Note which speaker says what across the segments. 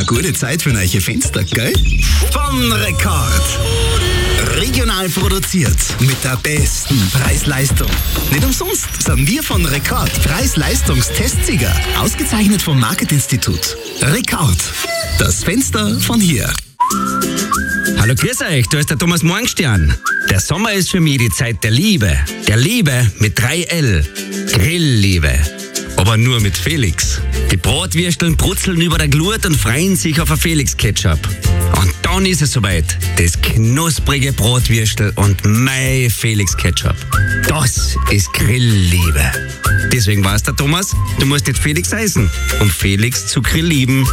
Speaker 1: gute Zeit für neue Fenster, gell? Von Rekord. Regional produziert mit der besten Preis-Leistung. Nicht umsonst sind wir von Rekord Preis-Leistungstestsieger. Ausgezeichnet vom Market-Institut. Rekord. Das Fenster von hier.
Speaker 2: Hallo, grüß euch, da ist der Thomas Morgenstern. Der Sommer ist für mich die Zeit der Liebe. Der Liebe mit 3L. Grillliebe. Aber nur mit Felix. Die Bratwürsteln brutzeln über der Glut und freuen sich auf ein Felix-Ketchup. Und dann ist es soweit. Das knusprige Bratwürstel und mein Felix-Ketchup. Das ist Grillliebe. Deswegen weiß der Thomas, du musst nicht Felix heißen, um Felix zu grillieben.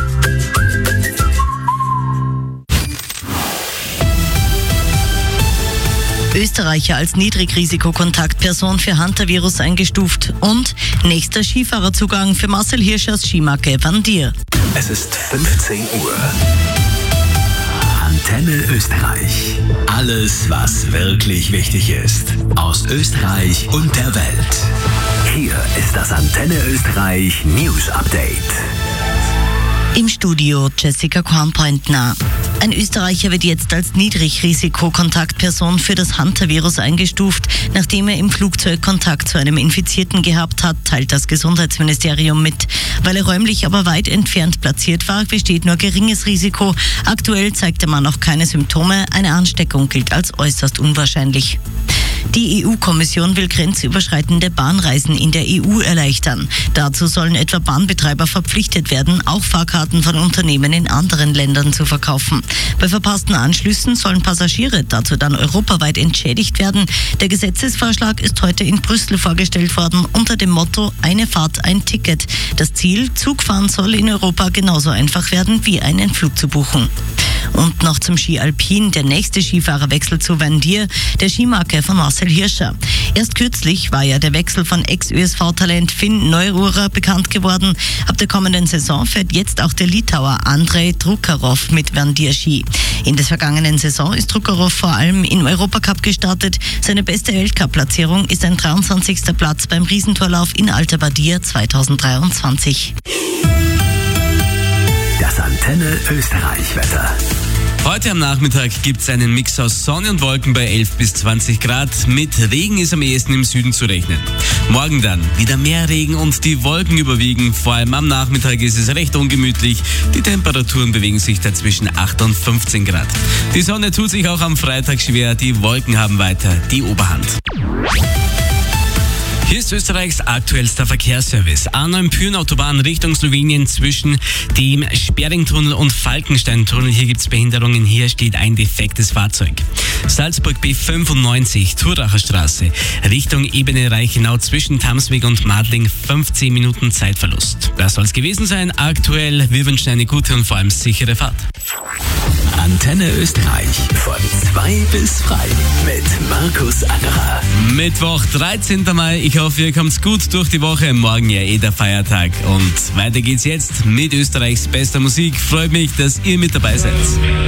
Speaker 3: Österreicher als Niedrigrisikokontaktperson für Hantavirus eingestuft und nächster Skifahrerzugang für Marcel Hirschers Skimarke Van Dier.
Speaker 1: Es ist 15 Uhr. Antenne Österreich. Alles, was wirklich wichtig ist. Aus Österreich und der Welt. Hier ist das Antenne Österreich News Update.
Speaker 3: Im Studio Jessica Kornpointner. Ein Österreicher wird jetzt als Niedrigrisikokontaktperson für das Hantavirus eingestuft, nachdem er im Flugzeug Kontakt zu einem Infizierten gehabt hat, teilt das Gesundheitsministerium mit. Weil er räumlich aber weit entfernt platziert war, besteht nur geringes Risiko. Aktuell zeigt der Mann noch keine Symptome. Eine Ansteckung gilt als äußerst unwahrscheinlich. Die EU-Kommission will grenzüberschreitende Bahnreisen in der EU erleichtern. Dazu sollen etwa Bahnbetreiber verpflichtet werden, auch Fahrkarten von Unternehmen in anderen Ländern zu verkaufen. Bei verpassten Anschlüssen sollen Passagiere dazu dann europaweit entschädigt werden. Der Gesetzesvorschlag ist heute in Brüssel vorgestellt worden unter dem Motto Eine Fahrt, ein Ticket. Das Ziel, Zugfahren soll in Europa genauso einfach werden wie einen Flug zu buchen. Und noch zum Ski Alpin, der nächste Skifahrerwechsel zu Van Dier, der Skimarke von Marcel Hirscher. Erst kürzlich war ja der Wechsel von Ex-ÖSV-Talent Finn Neururer bekannt geworden. Ab der kommenden Saison fährt jetzt auch der Litauer Andrei Drukarov mit Van Dier Ski. In der vergangenen Saison ist Drukarov vor allem im Europacup gestartet. Seine beste Weltcup-Platzierung ist ein 23. Platz beim Riesentorlauf in Alta Badia 2023.
Speaker 1: Das Antenne Österreich-Wetter.
Speaker 4: Heute am Nachmittag gibt es einen Mix aus Sonne und Wolken bei 11 bis 20 Grad. Mit Regen ist am ehesten im Süden zu rechnen. Morgen dann wieder mehr Regen und die Wolken überwiegen. Vor allem am Nachmittag ist es recht ungemütlich. Die Temperaturen bewegen sich da zwischen 8 und 15 Grad. Die Sonne tut sich auch am Freitag schwer. Die Wolken haben weiter die Oberhand. Hier ist Österreichs aktuellster Verkehrsservice. A9-Pyhrn-Autobahn Richtung Slowenien zwischen dem Sperringtunnel und Falkenstein-Tunnel. Hier gibt es Behinderungen, hier steht ein defektes Fahrzeug. Salzburg B95, Thuracher Straße, Richtung Ebene Reichenau zwischen Tamsweg und Madling, 15 Minuten Zeitverlust. Das soll es gewesen sein. Aktuell, wir wünschen eine gute und vor allem sichere Fahrt.
Speaker 1: Antenne Österreich von 2 bis frei mit Markus Angerer.
Speaker 4: Mittwoch, 13. Mai. Ich hoffe, ihr kommt gut durch die Woche. Morgen ja der Feiertag. Und weiter geht's jetzt mit Österreichs bester Musik. Freut mich, dass ihr mit dabei seid.